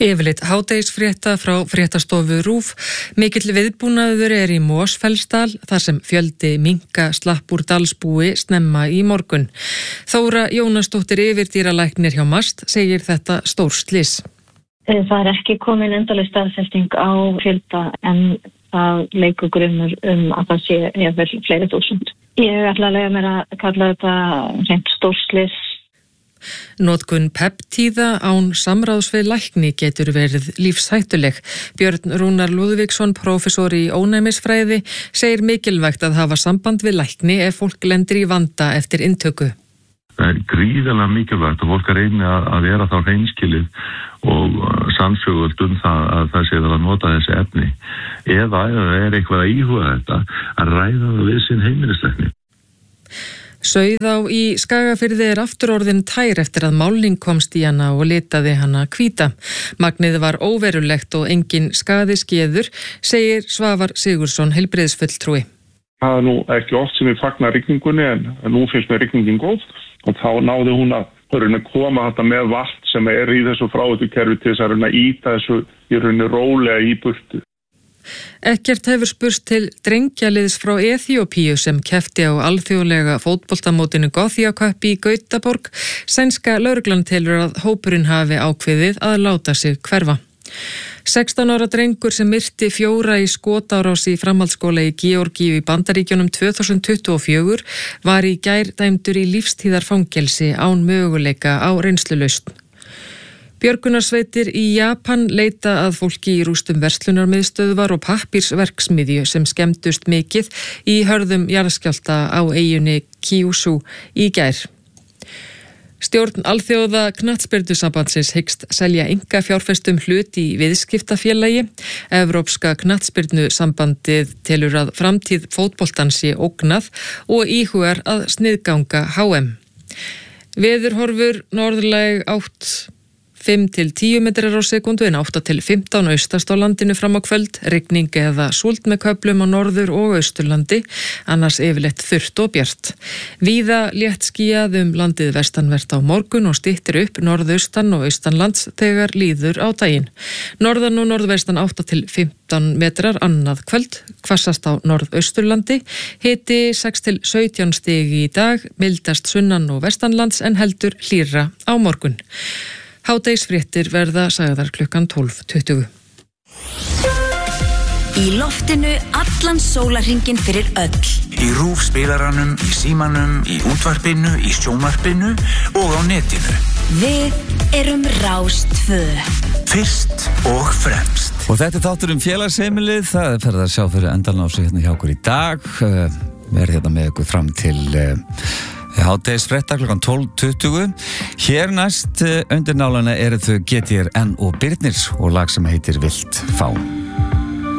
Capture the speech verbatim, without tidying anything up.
Yfirleitt hádegisfrétta frá fréttastofu RÚV. Mikill viðbúnaður er í Mosfellsdal þar sem fjöldi minka slapp úr dalsbúi snemma í morgun. Þóra Jónasdóttir yfirdýralæknir hjá MAST segir þetta stór slys. Það er ekki komin endaleg staðfesting á fjölda en það leikur grunnur um að það sé jafnvel fleiri þúsund. Ég ætla að leyfa mér að kalla þetta hreint stór slys. Notkun peptíða án samráðs við lækni getur verið lífshættuleg. Björn Rúnar Lúðvíksson, prófessor í ónæmisfræði, segir mikilvægt að hafa samband við lækni ef fólk lendir í vanda eftir inntöku. Það er gríðarlega mikilvægt að fólk að reyna að vera þá hreinskilið og sannsögult um það að það sé að nota þessi efni. Eða ef það er eitthvað að íhuga þetta, að ræða það við sinn heimilislækni. Sauðá í Skagafirði er aftur orðin tær eftir að málning komst í hana og litaði hana hvíta. Magnið var óverulegt og engin skaði skeður, segir Svavar Sigurðsson, heilbrigðisfulltrúi. Það er nú ekki oft sem við fagnar rigningunni en nú finnst mér rigningin góð og þá náði hún að að koma þetta með vatn sem er í þessu fráveitukerfi til þess að reyna að ýta þessu í rauninni rólega í burtu. Ekkert hefur spurst til drengjaliðs frá Eþíópíu sem keppti á alþjóðlega fótboltamótinu Gothia Cup í Gautaborg. Sænska lögreglan telur að hópurinn hafi ákveðið að láta sig hverfa. sextán ára drengur sem myrti fjóra í skotárás í framhaldsskóla í Georgíu í Bandaríkjunum tvö þúsund tuttugu og fjögur var í gær dæmdur í lífstíðarfangelsi án möguleika á reynslulausn. Björgunarsveitir í Japan leita að fólki í rústum verslunarmiðstöðvar og pappírsverksmiðju sem skemmdust mikið í hörðum jarðskjálfta á eyjunni Kyushu í gær. Stjórn Alþjóða knattspyrnusambandsins hyggst selja einkafjárfestum hlut í viðskiptafélagi. Evrópska knattspyrnusambandið telur að framtíð fótboltans sé ógnað og íhugar að sniðganga H M. Veðurhorfur norðlæg átt fimm til tíu metrar á sekundu en átta til fimmtán austast á landinu fram á kvöld, rigning eða súld með köflum á norður- og austurlandi, annars yfirleitt þurrt og bjart. Víða létt skýjað um landið vestanvert á morgun og styttir upp norðaustan og austanlands þegar líður á daginn. Norðan og norðvestan átta til fimmtán metrar annað kvöld, hvassast á norðausturlandi, hiti sex til sautján stig í dag, mildast sunnan og vestanlands en heldur hlýrra á morgun. Hádegisfréttir verða sagðar klukkan tólf tuttugu. Í loftinu allan sólarhringinn fyrir öll. Í RÚV spilaranum, í símanum, í útvarpinu, í sjónvarpinu og á netinu. Við erum Rás tvö. Fyrst og fremst. Og þetta er þáttur um félagsheimilið. Það er ferð að sjá fyrir endan á sig hérna hjá okkur í dag. Við erum hérna með ykkur fram til hádegisfrétta klukkan tólf tuttugu. Hér næst undir nálana eru þau G T R N og Birnir og lag sem heitir Vilt fá.